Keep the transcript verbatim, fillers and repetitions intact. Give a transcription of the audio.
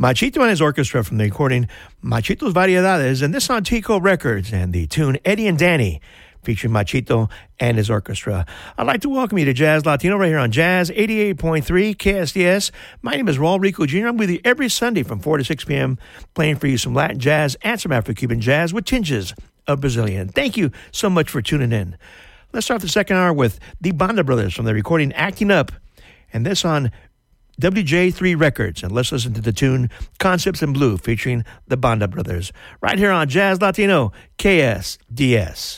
Machito and his orchestra from the recording Machitos Variedades, and this on Tico Records, and the tune Eddie and Danny, featuring Machito and his orchestra. I'd like to welcome you to Jazz Latino right here on Jazz eighty-eight point three K S D S. My name is Raul Rico Junior I'm with you every Sunday from four to six p.m., playing for you some Latin jazz and some Afro-Cuban jazz with tinges of Brazilian. Thank you so much for tuning in. Let's start the second hour with the Banda Brothers from the recording Acting Up, and this on W J three Records, and let's listen to the tune Concepts in Blue featuring the Banda Brothers right here on Jazz Latino K S D S.